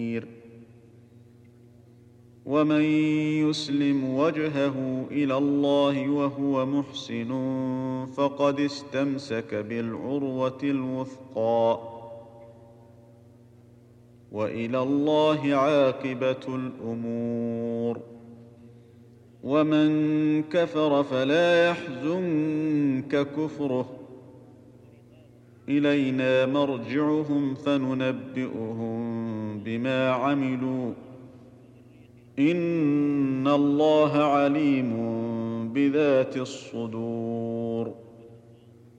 ومن يسلم وجهه إلى الله وهو محسن فقد استمسك بالعروة الوثقى وإلى الله عاقبة الأمور. ومن كفر فلا يحزنك كفره إلينا مرجعهم فننبئهم بما عملوا إن الله عليم بذات الصدور.